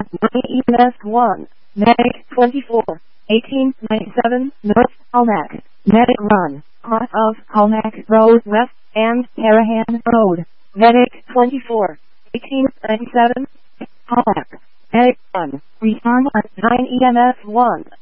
9 EMS 1, Medic 24, 1897, North Colmac, Medic Run, cross of Colmac Road West and Harahan Road, Medic 24, 1897, Colmac, Medic Run, respond at 9 EMS 1.